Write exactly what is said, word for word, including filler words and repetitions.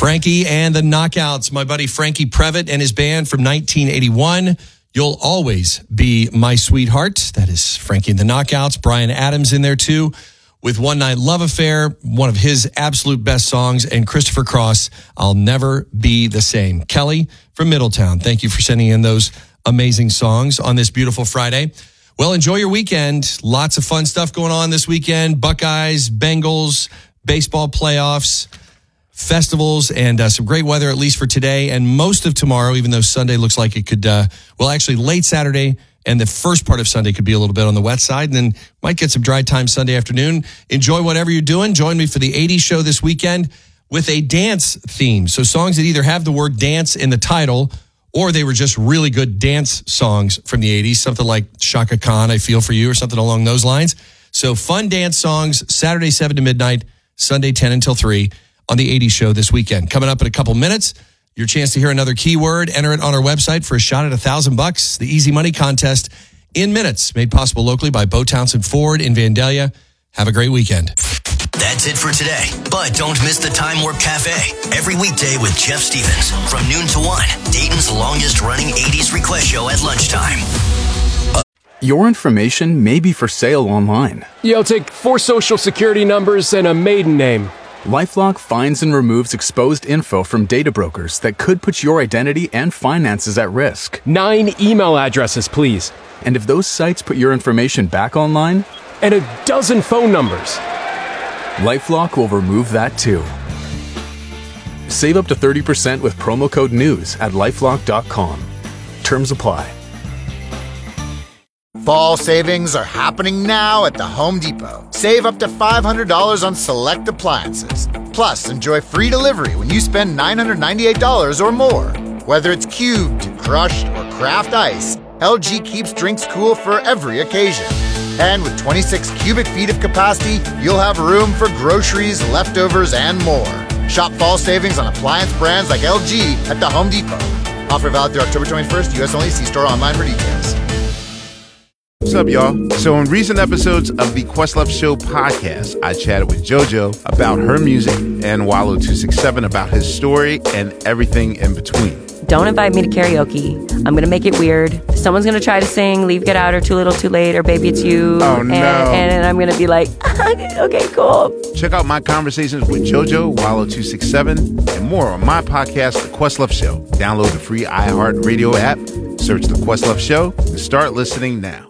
Frankie and the Knockouts, my buddy Frankie Previtt and his band from nineteen eighty-one. You'll Always Be My Sweetheart. That is Frankie and the Knockouts. Bryan Adams in there too with One Night Love Affair, one of his absolute best songs, and Christopher Cross, I'll Never Be the Same. Kelly from Middletown, thank you for sending in those amazing songs on this beautiful Friday. Well, enjoy your weekend. Lots of fun stuff going on this weekend. Buckeyes, Bengals, baseball playoffs, festivals, and uh, some great weather, at least for today and most of tomorrow, even though Sunday looks like it could, uh, well, actually late Saturday and the first part of Sunday could be a little bit on the wet side, and then might get some dry time Sunday afternoon. Enjoy whatever you're doing. Join me for the eighties show this weekend with a dance theme. So songs that either have the word dance in the title or they were just really good dance songs from the eighties, something like Shaka Khan, I Feel For You, or something along those lines. So fun dance songs, Saturday seven to midnight, Sunday ten until three. On the eighties show this weekend. Coming up in a couple minutes, your chance to hear another keyword. Enter it on our website for a shot at a thousand bucks. The Easy Money Contest in minutes, made possible locally by Bo Townsend Ford in Vandalia. Have a great weekend. That's it for today. But don't miss the Time Warp Cafe every weekday with Jeff Stevens from noon to one. Dayton's longest running eighties request show at lunchtime. Your information may be for sale online. Yo, take four social security numbers and a maiden name. LifeLock finds and removes exposed info from data brokers that could put your identity and finances at risk. Nine email addresses, please. And if those sites put your information back online? And a dozen phone numbers. LifeLock will remove that too. Save up to thirty percent with promo code NEWS at lifelock dot com. Terms apply. Fall savings are happening now at the Home Depot. Save up to five hundred dollars on select appliances. Plus, enjoy free delivery when you spend nine hundred ninety-eight dollars or more. Whether it's cubed, crushed, or craft ice, L G keeps drinks cool for every occasion. And with twenty-six cubic feet of capacity, you'll have room for groceries, leftovers, and more. Shop fall savings on appliance brands like L G at the Home Depot. Offer valid through October twenty-first, U S only. See store online for details. What's up, y'all? So in recent episodes of the Questlove Show podcast, I chatted with JoJo about her music and Wallow two six seven about his story and everything in between. Don't invite me to karaoke. I'm going to make it weird. Someone's going to try to sing Leave, Get Out, or Too Little, Too Late, or Baby, It's You. Oh, no. And, and I'm going to be like, okay, cool. Check out my conversations with JoJo, Wallow two six seven, and more on my podcast, The Questlove Show. Download the free iHeartRadio app, search The Questlove Show, and start listening now.